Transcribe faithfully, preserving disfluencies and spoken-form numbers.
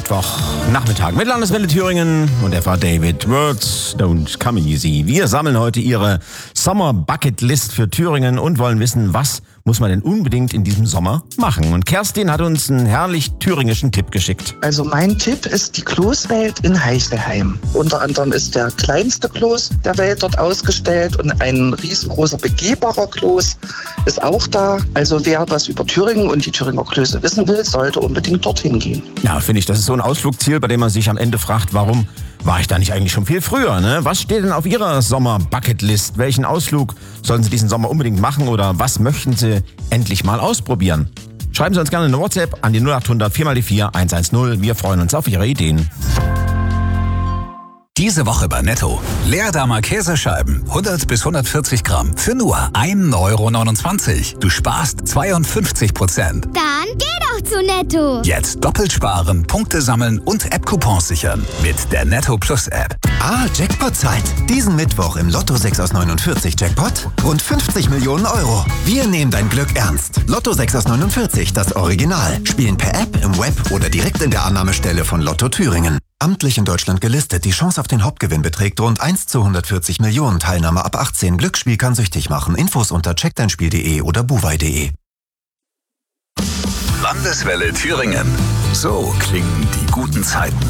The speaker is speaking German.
Mittwochnachmittag mit Landeswelle Thüringen und er war David Words Don't Come Easy. Wir sammeln heute Ihre Sommer Bucket List für Thüringen und wollen wissen, was muss man denn unbedingt in diesem Sommer machen. Und Kerstin hat uns einen herrlich thüringischen Tipp geschickt. Also mein Tipp ist die Kloßwelt in Heichelheim. Unter anderem ist der kleinste Kloß der Welt dort ausgestellt und ein riesengroßer begehbarer Kloß ist auch da. Also wer was über Thüringen und die Thüringer Klöße wissen will, sollte unbedingt dorthin gehen. Ja, finde ich, das ist so ein Ausflugsziel, bei dem man sich am Ende fragt, warum war ich da nicht eigentlich schon viel früher, ne? Was steht denn auf Ihrer Sommer-Bucketlist? Welchen Ausflug sollen Sie diesen Sommer unbedingt machen oder was möchten Sie endlich mal ausprobieren? Schreiben Sie uns gerne eine WhatsApp an die null acht hundert vier mal die vier eins eins null. Wir freuen uns auf Ihre Ideen. Diese Woche bei Netto. Leerdammer Käsescheiben, hundert bis hundertvierzig Gramm, für nur ein Euro neunundzwanzig. Du sparst zweiundfünfzig Prozent. Dann geh doch zu Netto. Jetzt doppelt sparen, Punkte sammeln und App-Coupons sichern mit der Netto Plus App. Ah, Jackpot-Zeit. Diesen Mittwoch im Lotto sechs aus neunundvierzig Jackpot rund fünfzig Millionen Euro. Wir nehmen dein Glück ernst. Lotto sechs aus neunundvierzig, das Original. Spielen per App, im Web oder direkt in der Annahmestelle von Lotto Thüringen. Amtlich in Deutschland gelistet. Die Chance auf den Hauptgewinn beträgt rund eins zu hundertvierzig Millionen. Teilnahme ab achtzehn. Glücksspiel kann süchtig machen. Infos unter check dein spiel punkt de oder buwei punkt de. Landeswelle Thüringen. So klingen die guten Zeiten.